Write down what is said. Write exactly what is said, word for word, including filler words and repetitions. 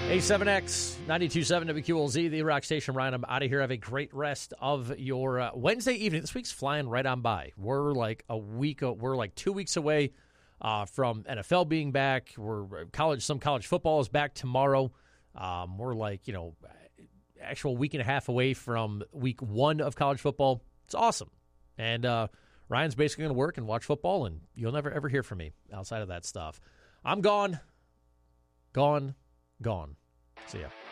A seven X, ninety-two point seven W Q L Z, the Rock Station. Ryan, I'm out of here. Have a great rest of your uh, Wednesday evening. This week's flying right on by. We're like a week, we're like two weeks away uh, from N F L being back. We're college, some college football is back tomorrow. Um, we're like, you know, actual week and a half away from week one of college football. It's awesome. And uh, Ryan's basically going to work and watch football, and you'll never, ever hear from me outside of that stuff. I'm gone. Gone. Gone. See ya.